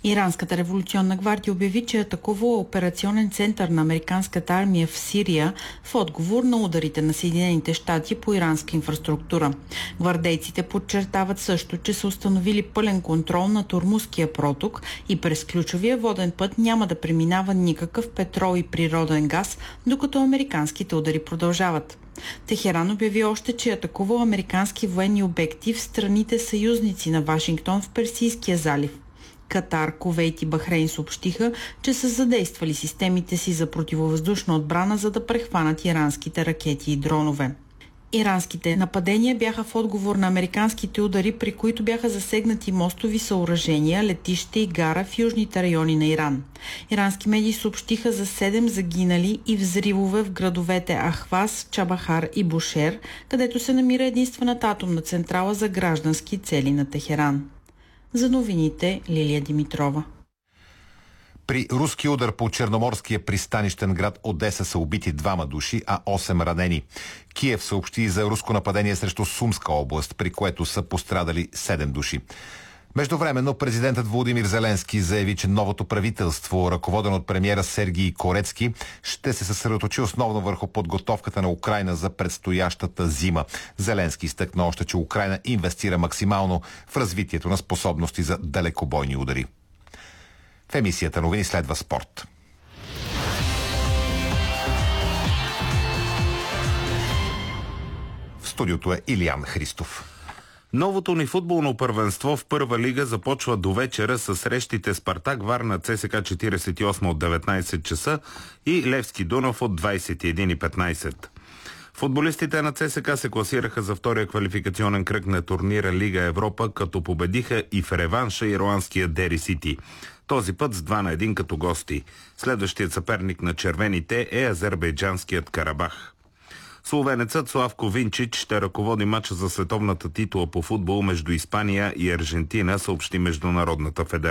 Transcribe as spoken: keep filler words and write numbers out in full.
Иранската революционна гвардия обяви, че атакува операционен център на американската армия в Сирия в отговор на ударите на Съединените щати по иранска инфраструктура. Гвардейците подчертават също, че са установили пълен контрол на Ормузския проток и през ключовия воден път няма да преминава никакъв петрол и природен газ, докато американските удари продължават. Техеран обяви още, че е атакувал американски военни обекти в страните съюзници на Вашингтон в Персийския залив. Катар, Кувейт и Бахрейн съобщиха, че са задействали системите си за противовъздушна отбрана, за да прехванат иранските ракети и дронове. Иранските нападения бяха в отговор на американските удари, при които бяха засегнати мостови съоръжения, летище и гара в южните райони на Иран. Ирански медии съобщиха за седем загинали и взривове в градовете Ахваз, Чабахар и Бушер, където се намира единствената атомна централа за граждански цели на Техеран. За новините Лилия Димитрова. При руски удар по черноморския пристанищен град Одеса са убити двама души, а осем ранени. Киев съобщи за руско нападение срещу Сумска област, при което са пострадали седем души. Междувременно президентът Володимир Зеленски заяви, че новото правителство, ръководено от премиера Сергий Корецки, ще се съсредоточи основно върху подготовката на Украйна за предстоящата зима. Зеленски изтъкна още, че Украйна инвестира максимално в развитието на способности за далекобойни удари. В емисията новини следва спорт. В студиото е Илиян Христов. Новото ни футболно първенство в първа лига започва до вечера с срещите Спартак Варна ЦСКА четиридесет и осем от деветнайсет часа и Левски Дунав от двайсет и един и петнайсет. Футболистите на ЦСКА се класираха за втория квалификационен кръг на турнира Лига Европа, като победиха и в реванша ирландския Дери Сити. Този път с два на един като гости. Следващият съперник на червените е азербайджанският Карабах. Словенецът Славко Винчич ще ръководи мача за световната титла по футбол между Испания и Аржентина, съобщи Международната федерация.